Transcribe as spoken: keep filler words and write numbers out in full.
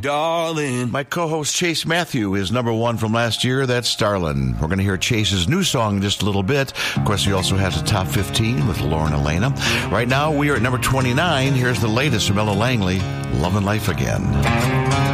darling. My co-host Chase Matthew is number one from last year. That's Starlin'. We're going to hear Chase's new song in just a little bit. Of course, he also has a top fifteen with Lauren Elena. Right now, we are at number twenty-nine. Here's the latest from Ella Langley, Lovin' Life Again.